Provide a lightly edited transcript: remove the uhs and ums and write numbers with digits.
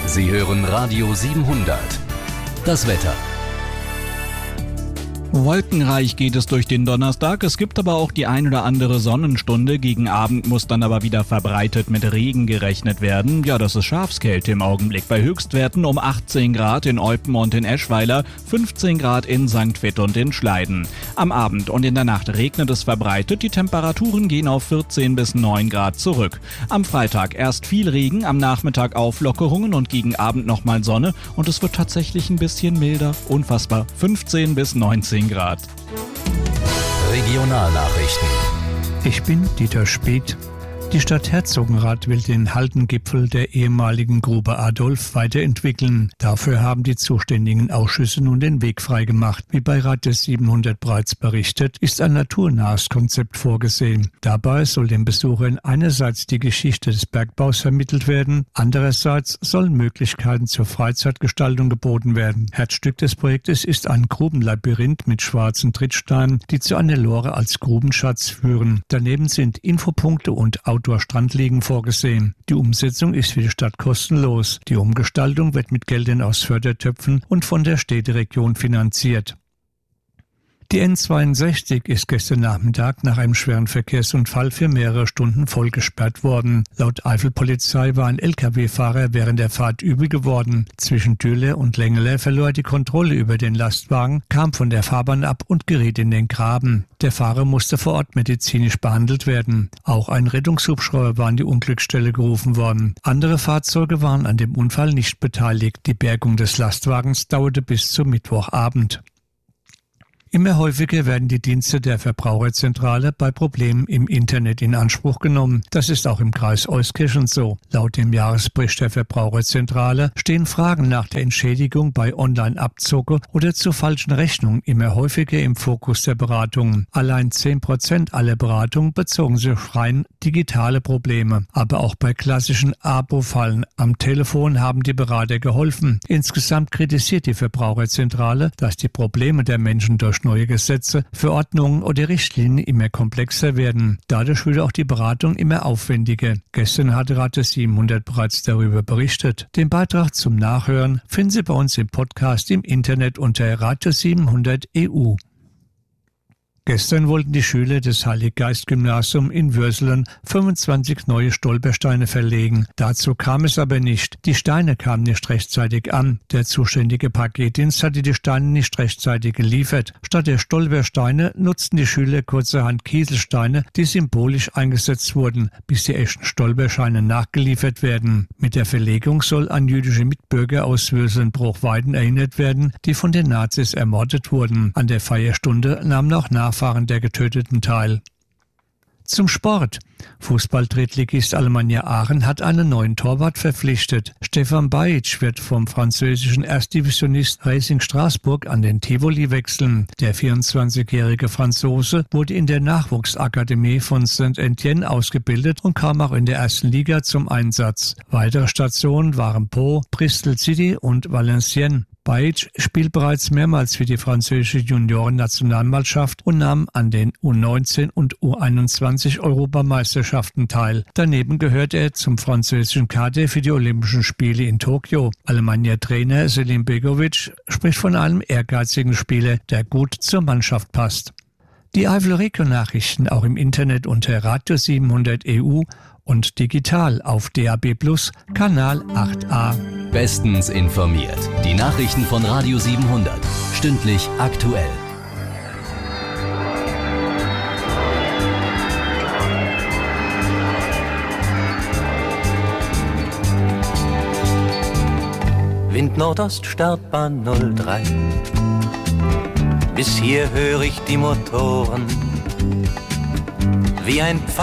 Sie hören Radio 700. Das Wetter. Wolkenreich geht es durch den Donnerstag. Es gibt aber auch die ein oder andere Sonnenstunde. Gegen Abend muss dann aber wieder verbreitet mit Regen gerechnet werden. Ja, das ist Schafskälte im Augenblick. Bei Höchstwerten um 18 Grad in Eupen und in Eschweiler, 15 Grad in St. Vith und in Schleiden. Am Abend und in der Nacht regnet es verbreitet. Die Temperaturen gehen auf 14 bis 9 Grad zurück. Am Freitag erst viel Regen, am Nachmittag Auflockerungen und gegen Abend nochmal Sonne. Und es wird tatsächlich ein bisschen milder. Unfassbar. 15 bis 19 Grad. Regionalnachrichten. Ich bin Dieter Speth. Die Stadt Herzogenrath will den Haldengipfel der ehemaligen Grube Adolf weiterentwickeln. Dafür haben die zuständigen Ausschüsse nun den Weg freigemacht. Wie bei Radio 700 bereits berichtet, ist ein naturnahes Konzept vorgesehen. Dabei soll den Besuchern einerseits die Geschichte des Bergbaus vermittelt werden, andererseits sollen Möglichkeiten zur Freizeitgestaltung geboten werden. Herzstück des Projektes ist ein Grubenlabyrinth mit schwarzen Trittsteinen, die zu einer Lore als Grubenschatz führen. Daneben sind Infopunkte und Outdoor-Strandliegen vorgesehen. Die Umsetzung ist für die Stadt kostenlos. Die Umgestaltung wird mit Geldern aus Fördertöpfen und von der Städteregion finanziert. Die N62 ist gestern Nachmittag nach einem schweren Verkehrsunfall für mehrere Stunden voll gesperrt worden. Laut Eifelpolizei war ein Lkw-Fahrer während der Fahrt übel geworden. Zwischen Dürle und Lengele verlor er die Kontrolle über den Lastwagen, kam von der Fahrbahn ab und geriet in den Graben. Der Fahrer musste vor Ort medizinisch behandelt werden. Auch ein Rettungshubschrauber war an die Unglücksstelle gerufen worden. Andere Fahrzeuge waren an dem Unfall nicht beteiligt. Die Bergung des Lastwagens dauerte bis zum Mittwochabend. Immer häufiger werden die Dienste der Verbraucherzentrale bei Problemen im Internet in Anspruch genommen. Das ist auch im Kreis Euskirchen so. Laut dem Jahresbericht der Verbraucherzentrale stehen Fragen nach der Entschädigung bei Online-Abzocke oder zu falschen Rechnungen immer häufiger im Fokus der Beratungen. Allein 10% aller Beratungen bezogen sich auf rein digitale Probleme. Aber auch bei klassischen Abo-Fallen am Telefon haben die Berater geholfen. Insgesamt kritisiert die Verbraucherzentrale, dass die Probleme der Menschen durch neue Gesetze, Verordnungen oder Richtlinien immer komplexer werden. Dadurch wird auch die Beratung immer aufwendiger. Gestern hatte Radio 700 bereits darüber berichtet. Den Beitrag zum Nachhören finden Sie bei uns im Podcast im Internet unter Radio 700 EU. Gestern wollten die Schüler des Heiliggeist-Gymnasiums in Würselen 25 neue Stolpersteine verlegen. Dazu kam es aber nicht. Die Steine kamen nicht rechtzeitig an. Der zuständige Paketdienst hatte die Steine nicht rechtzeitig geliefert. Statt der Stolpersteine nutzten die Schüler kurzerhand Kieselsteine, die symbolisch eingesetzt wurden, bis die echten Stolpersteine nachgeliefert werden. Mit der Verlegung soll an jüdische Mitbürger aus Würselen-Bruchweiden erinnert werden, die von den Nazis ermordet wurden. An der Feierstunde nahmen auch Nachfahren der Getöteten teil. Zum Sport. Fußball-Drittligist Alemannia Aachen hat einen neuen Torwart verpflichtet. Stefan Bajic wird vom französischen Erstdivisionist Racing Straßburg an den Tivoli wechseln. Der 24-jährige Franzose wurde in der Nachwuchsakademie von Saint-Étienne ausgebildet und kam auch in der ersten Liga zum Einsatz. Weitere Stationen waren Pau, Bristol City und Valenciennes. Bajic spielt bereits mehrmals für die französische Junioren-Nationalmannschaft und nahm an den U19 und U21-Europameisterschaften teil. Daneben gehört er zum französischen Kader für die Olympischen Spiele in Tokio. Alemannia-Trainer Selim Begovic spricht von einem ehrgeizigen Spieler, der gut zur Mannschaft passt. Die Eifel-Region-Nachrichten auch im Internet unter Radio 700 EU und digital auf DAB+ Kanal 8a. Bestens informiert. Die Nachrichten von Radio 700. Stündlich aktuell. Wind Nordost, Startbahn 03. Bis hier höre ich die Motoren wie ein